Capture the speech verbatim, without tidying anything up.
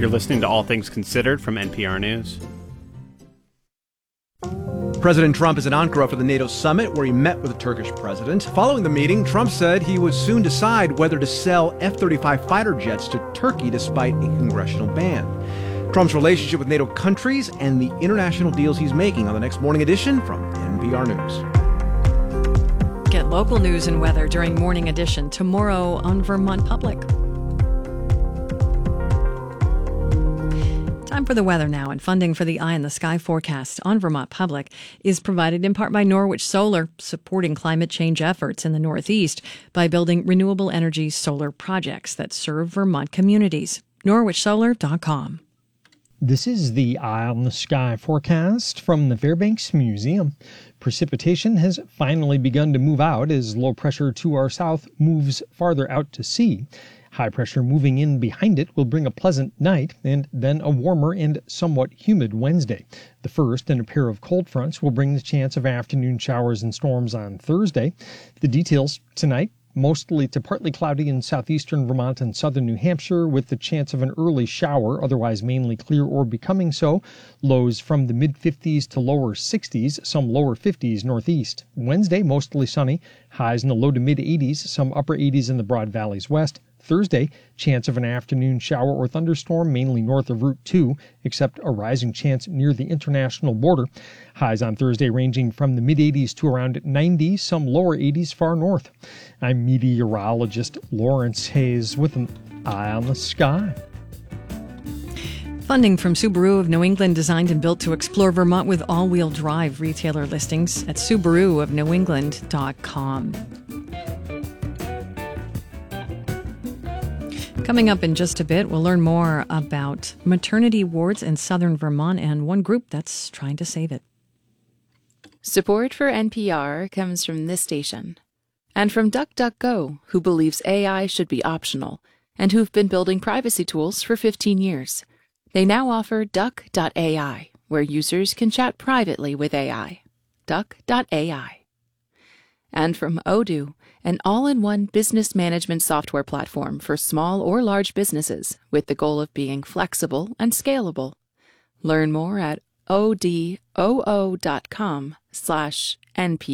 You're listening to All Things Considered from N P R News. President Trump is in Ankara for the NATO summit, where he met with the Turkish president. Following the meeting, Trump said he would soon decide whether to sell F thirty-five fighter jets to Turkey despite a congressional ban. Trump's relationship with NATO countries and the international deals he's making on the next Morning Edition from N P R News. Get local news and weather during Morning Edition tomorrow on Vermont Public. Time for the weather now, and funding for the Eye in the Sky forecast on Vermont Public is provided in part by Norwich Solar, supporting climate change efforts in the Northeast by building renewable energy solar projects that serve Vermont communities. norwich solar dot com. This is the Eye on the Sky forecast from the Fairbanks Museum. Precipitation has finally begun to move out as low pressure to our south moves farther out to sea. High pressure moving in behind it will bring a pleasant night and then a warmer and somewhat humid Wednesday. The first in a pair of cold fronts will bring the chance of afternoon showers and storms on Thursday. The details tonight: mostly to partly cloudy in southeastern Vermont and southern New Hampshire with the chance of an early shower, otherwise mainly clear or becoming so. Lows from the mid-fifties to lower sixties, some lower fifties northeast. Wednesday, mostly sunny. Highs in the low to mid-eighties, some upper eighties in the Broad Valleys west. Thursday, chance of an afternoon shower or thunderstorm mainly north of Route two, except a rising chance near the international border. Highs on Thursday ranging from the mid-eighties to around ninety, some lower eighties far north. I'm meteorologist Lawrence Hayes with an Eye on the Sky. Funding from Subaru of New England, designed and built to explore Vermont with all-wheel drive. Retailer listings at subaru of new england dot com. Coming up in just a bit, we'll learn more about maternity wards in southern Vermont and one group that's trying to save it. Support for N P R comes from this station and from DuckDuckGo, who believes A I should be optional and who've been building privacy tools for fifteen years. They now offer duck dot A I, where users can chat privately with A I. duck dot A I. And from Odoo, an all-in-one business management software platform for small or large businesses with the goal of being flexible and scalable. Learn more at odoo dot com slash N P R.